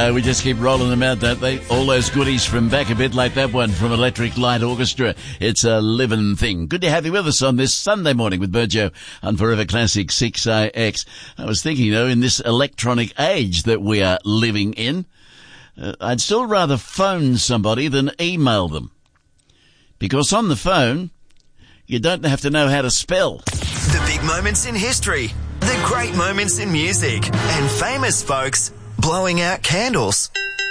We just keep rolling them out, don't they? All those goodies from back a bit, like that one from Electric Light Orchestra. It's a living thing. Good to have you with us on this Sunday morning with Burjo on Forever Classic 6AX. I was thinking, though, in this electronic age that we are living in, I'd still rather phone somebody than email them. Because on the phone, you don't have to know how to spell. The big moments in history, the great moments in music, and famous folks blowing out candles.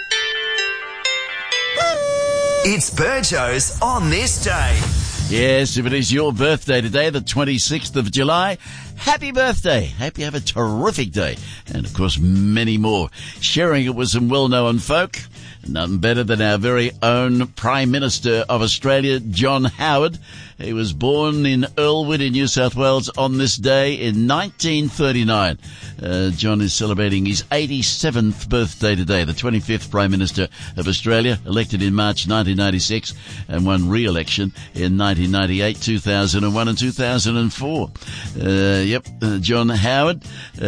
It's Burjo's On This Day. Yes, if it is your birthday today, the 26th of July, happy birthday. Hope you have a terrific day. And, of course, many more. Sharing it with some well-known folk. None better than our very own Prime Minister of Australia, John Howard. He was born in Earlwood in New South Wales on this day in 1939. John is celebrating his 87th birthday today, the 25th Prime Minister of Australia, elected in March 1996 and won re-election in 1998, 2001 and 2004. John Howard,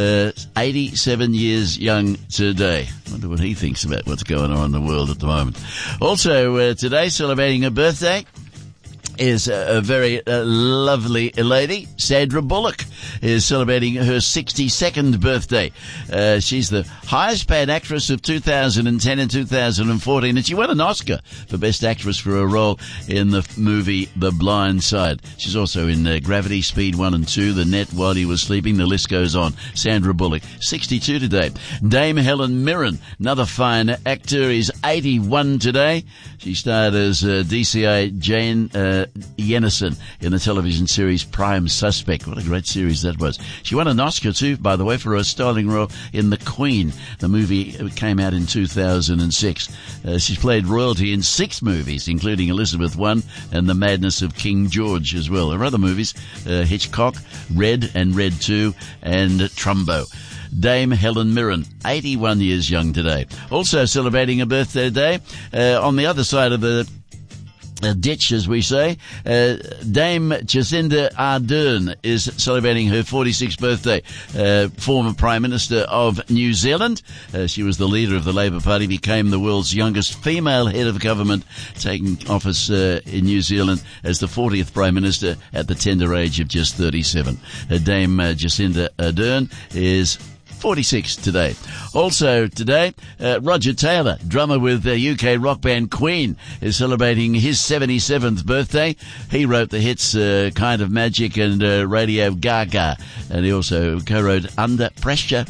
87 years young today. I wonder what he thinks about what's going on in the world at the moment. Also, today, celebrating a birthday is a very lovely lady. Sandra Bullock is celebrating her 62nd birthday. She's the highest paid actress of 2010 and 2014, and she won an Oscar for Best Actress for her role in the movie The Blind Side. She's also in Gravity, Speed 1 and 2, The Net, While He Was Sleeping, the list goes on. Sandra Bullock, 62 today. Dame Helen Mirren, another fine actor, is 81 today. She starred as DCI Jane Yenison in the television series Prime Suspect. What a great series that was. She won an Oscar too, by the way, for her starring role in The Queen. The movie came out in 2006. She's played royalty in 6 movies, including Elizabeth I and The Madness of King George as well. Her other movies, Hitchcock, Red and Red 2, and Trumbo. Dame Helen Mirren, 81 years young today. Also celebrating a birthday today, on the other side of the ditch, as we say, Dame Jacinda Ardern is celebrating her 46th birthday. Former Prime Minister of New Zealand. She was the leader of the Labour Party, became the world's youngest female head of government, taking office in New Zealand as the 40th Prime Minister at the tender age of just 37. Dame Jacinda Ardern is 46 today. Also today, Roger Taylor, drummer with UK rock band Queen, is celebrating his 77th birthday. He wrote the hits Kind of Magic and Radio Gaga, and he also co-wrote Under Pressure.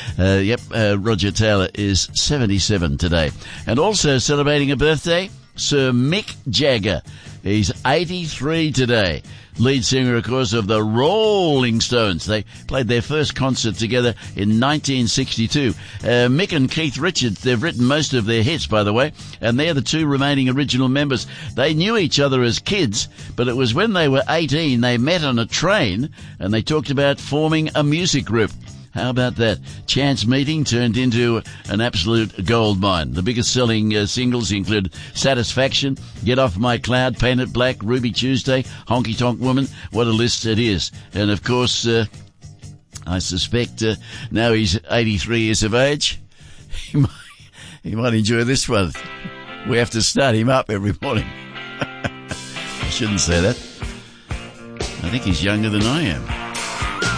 Roger Taylor is 77 today. And also celebrating a birthday, Sir Mick Jagger. He's 83 today. Lead singer, of course, of the Rolling Stones. They played their first concert together in 1962. Mick and Keith Richards, they've written most of their hits, by the way, and they're the 2 remaining original members. They knew each other as kids, but it was when they were 18 they met on a train and they talked about forming a music group. How about that? Chance meeting turned into an absolute gold mine. The biggest selling singles include Satisfaction, Get Off My Cloud, Paint It Black, Ruby Tuesday, Honky Tonk Woman. What a list it is. And of course, I suspect now he's 83 years of age, he might enjoy this one. We have to start him up every morning. I shouldn't say that. I think he's younger than I am.